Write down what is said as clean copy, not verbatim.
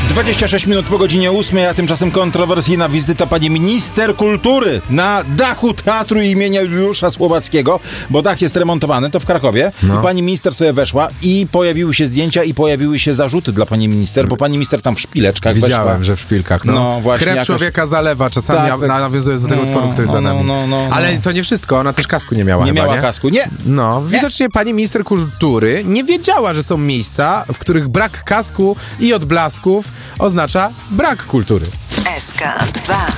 26 minut po godzinie 8, a tymczasem kontrowersyjna wizyta pani minister kultury na dachu teatru imienia Juliusza Słowackiego, bo dach jest remontowany, to w Krakowie. I pani minister sobie weszła i pojawiły się zdjęcia i pojawiły się zarzuty dla pani minister, bo pani minister tam w szpileczkach weszła. Widziałem, że w szpilkach. No, właśnie Krew jakoś... człowieka zalewa, czasami nawiązując do tego utworu, który za nami. Ale to nie wszystko, ona też kasku nie miała. Nie chyba, miała kasku, nie. No, widocznie pani minister kultury nie wiedziała, że są miejsca, w których brak kasku i odblasków oznacza brak kultury. SK2